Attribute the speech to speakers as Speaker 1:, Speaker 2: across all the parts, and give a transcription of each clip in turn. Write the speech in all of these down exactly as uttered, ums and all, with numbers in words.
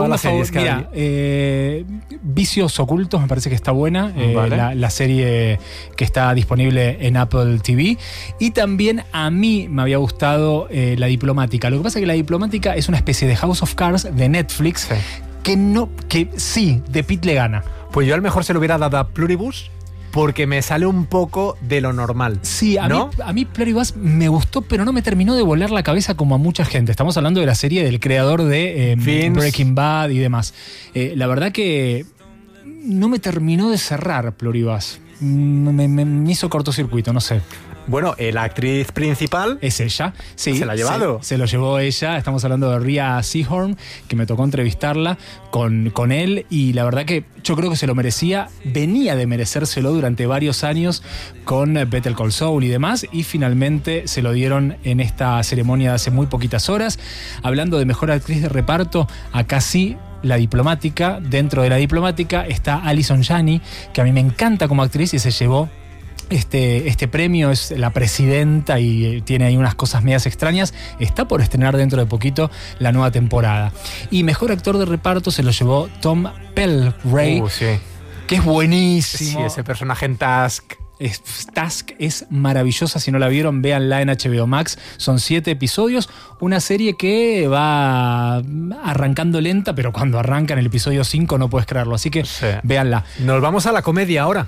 Speaker 1: segunda
Speaker 2: series
Speaker 1: favor, mira, eh, Vicios Ocultos me parece que está buena, eh,
Speaker 2: vale.
Speaker 1: la, la serie que está disponible en Apple T V. Y también a mí me había gustado eh, La Diplomática. Lo que pasa es que La Diplomática es una especie de House of Cards de Netflix, sí. que no, que sí, de Pitt le gana.
Speaker 2: Pues yo a lo mejor se lo hubiera dado a Pluribus, porque me sale un poco de lo normal.
Speaker 1: Sí, a,
Speaker 2: ¿no?
Speaker 1: mí, a mí Pluribus me gustó, pero no me terminó de volar la cabeza como a mucha gente. Estamos hablando de la serie del creador de eh, Breaking Bad y demás. Eh, la verdad que no me terminó de cerrar Pluribus. Me, me, me hizo cortocircuito, no sé.
Speaker 2: Bueno, eh, la actriz principal
Speaker 1: es ella. Sí,
Speaker 2: se la ha llevado.
Speaker 1: Se, se lo llevó ella. Estamos hablando de Rhea Seehorn, que me tocó entrevistarla con, con él. Y la verdad que yo creo que se lo merecía. Venía de merecérselo durante varios años con Better Call Saul y demás. Y finalmente se lo dieron en esta ceremonia de hace muy poquitas horas. Hablando de mejor actriz de reparto, acá sí. La Diplomática. Dentro de La Diplomática está Allison Janney, que a mí me encanta como actriz y se llevó Este, este premio. Es la presidenta y tiene ahí unas cosas medias extrañas. Está por estrenar dentro de poquito la nueva temporada. Y mejor actor de reparto se lo llevó Tom Pelray,
Speaker 2: uh, sí.
Speaker 1: que es buenísimo.
Speaker 2: Sí, ese personaje en Task.
Speaker 1: Es, Task es maravillosa. Si no la vieron, véanla en H B O Max. Son siete episodios. Una serie que va arrancando lenta, pero cuando arranca en el episodio cinco no puedes creerlo. Así que sí. véanla.
Speaker 2: Nos vamos a la comedia ahora.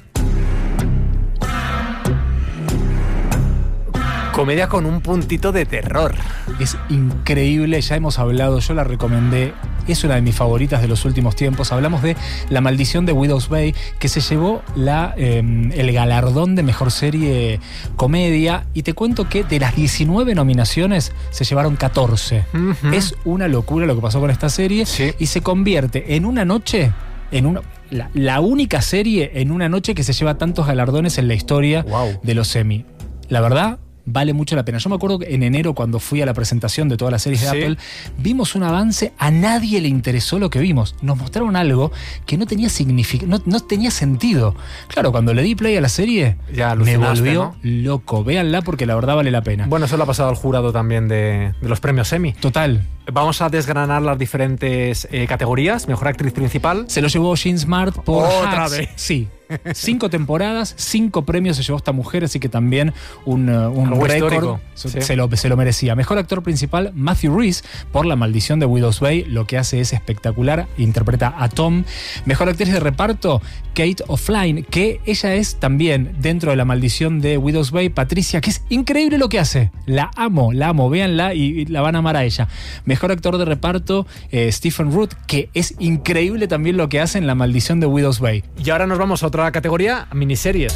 Speaker 2: Comedia con un puntito de terror.
Speaker 1: Es increíble, ya hemos hablado, yo la recomendé, es una de mis favoritas de los últimos tiempos. Hablamos de La Maldición de Widow's Bay, que se llevó la, eh, el galardón de mejor serie comedia. Y te cuento que de las diecinueve nominaciones se llevaron catorce. Uh-huh. Es una locura lo que pasó con esta serie. Sí. Y se convierte en una noche, en una... La, la única serie en una noche que se lleva tantos galardones en la historia wow. de los Emmy. La verdad, vale mucho la pena. Yo me acuerdo que en enero, cuando fui a la presentación de todas las series de sí. Apple, vimos un avance, a nadie le interesó lo que vimos. Nos mostraron algo que no tenía signific- no, no tenía sentido. Claro, cuando le di play a la serie, ya me volvió ¿no? loco. Véanla porque la verdad vale la pena.
Speaker 2: Bueno, eso lo ha pasado al jurado también de, de los premios Emmy.
Speaker 1: Total.
Speaker 2: Vamos a desgranar las diferentes eh, categorías. Mejor actriz principal.
Speaker 1: Se lo llevó Jean Smart por
Speaker 2: Otra
Speaker 1: Hacks.
Speaker 2: vez.
Speaker 1: Sí. Cinco temporadas, cinco premios se llevó esta mujer, así que también un, un récord. Sí. Se, lo, se lo merecía. Mejor actor principal, Matthew Rhys, por La Maldición de Widow's Bay. Lo que hace es espectacular. Interpreta a Tom. Mejor actriz de reparto, Kate O'Flynn, que ella es también, dentro de La Maldición de Widow's Bay, Patricia, que es increíble lo que hace. La amo, la amo. Véanla y la van a amar a ella. Mejor actor de reparto, eh, Stephen Root, que es increíble también lo que hace en La Maldición de Widow's Bay.
Speaker 2: Y ahora nos vamos a otra categoría, miniseries.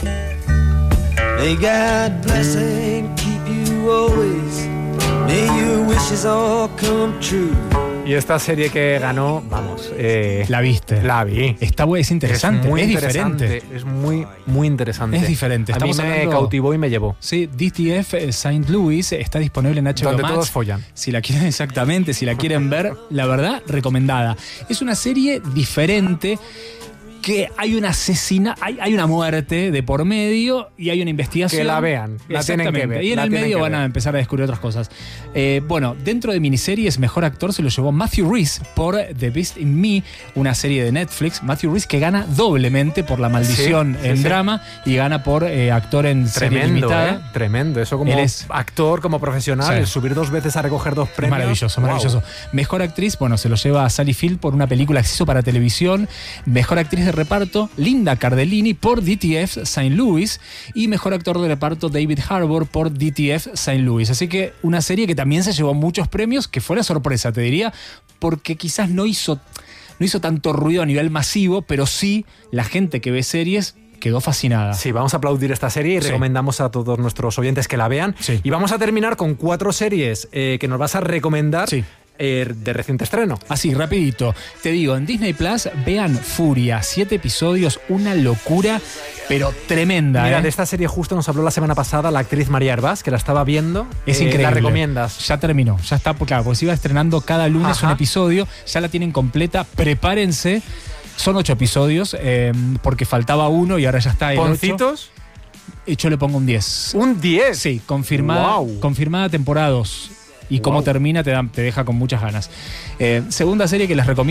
Speaker 3: May God bless and keep you always. May your wishes all come true.
Speaker 2: Y esta serie que ganó, vamos, eh,
Speaker 1: la viste.
Speaker 2: La vi.
Speaker 1: Está es interesante, es, muy es interesante.
Speaker 2: diferente. Es muy, muy interesante.
Speaker 1: Es diferente.
Speaker 2: A
Speaker 1: Estamos
Speaker 2: mí me
Speaker 1: hablando...
Speaker 2: cautivó y me llevó.
Speaker 1: Sí, D T F Saint Louis está disponible en H B O
Speaker 2: Donde
Speaker 1: Max.
Speaker 2: todos follan.
Speaker 1: Si la quieren, exactamente, si la quieren ver, la verdad, recomendada. Es una serie diferente. Que hay una asesina, hay, hay una muerte de por medio y hay una investigación.
Speaker 2: Que la vean, la tienen que ver.
Speaker 1: Y en el medio van a empezar a descubrir otras cosas. Eh, bueno, dentro de miniseries, mejor actor se lo llevó Matthew Rhys por The Beast in Me, una serie de Netflix. Matthew Rhys que gana doblemente por La Maldición sí, en sí, drama sí. y gana por eh, actor en
Speaker 2: tremendo,
Speaker 1: serie limitada.
Speaker 2: Eh, tremendo, eso como es, actor, como profesional, sí. el subir dos veces a recoger dos premios.
Speaker 1: Maravilloso, maravilloso. Wow. Mejor actriz, bueno, se lo lleva a Sally Field por una película que se hizo para televisión. Mejor actriz de reparto, Linda Cardellini por D T F Saint Louis. Y mejor actor de reparto, David Harbour por D T F Saint Louis. Así que una serie que también se llevó muchos premios, que fue la sorpresa, te diría, porque quizás no hizo, no hizo tanto ruido a nivel masivo, pero sí la gente que ve series quedó fascinada.
Speaker 2: Sí, vamos a aplaudir esta serie y sí. recomendamos a todos nuestros oyentes que la vean.
Speaker 1: Sí.
Speaker 2: Y vamos a terminar con cuatro series eh, que nos vas a recomendar.
Speaker 1: Sí.
Speaker 2: De reciente estreno.
Speaker 1: Así, rapidito. Te digo, en Disney Plus, vean Furia. Siete episodios, una locura, pero tremenda.
Speaker 2: Mira,
Speaker 1: ¿eh?
Speaker 2: de esta serie justo nos habló la semana pasada la actriz María Herbás, que la estaba viendo.
Speaker 1: Es
Speaker 2: eh,
Speaker 1: increíble.
Speaker 2: ¿La recomiendas?
Speaker 1: Ya terminó, ya está, claro, porque se iba estrenando cada lunes Ajá. un episodio. Ya la tienen completa. Prepárense. Son ocho episodios, eh, porque faltaba uno y ahora ya está el
Speaker 2: ¿Poncitos?
Speaker 1: ocho. Yo le pongo un diez.
Speaker 2: ¿Un diez?
Speaker 1: Sí, confirmada,
Speaker 2: wow.
Speaker 1: confirmada temporada dos. Y wow. cómo termina te, da, te deja con muchas ganas. Eh, segunda serie que les recomiendo.